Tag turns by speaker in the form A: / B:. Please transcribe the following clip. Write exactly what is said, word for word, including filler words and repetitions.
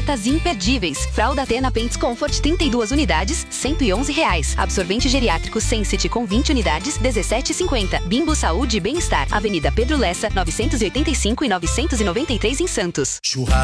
A: ofertas imperdíveis. Fralda Atena Pants Comfort trinta e duas unidades, cento e onze reais. Absorvente geriátrico Sensity com vinte unidades, dezessete e cinquenta. Bimbo Saúde e Bem-Estar, Avenida Pedro Lessa, novecentos e oitenta e cinco e novecentos e noventa e três em Santos.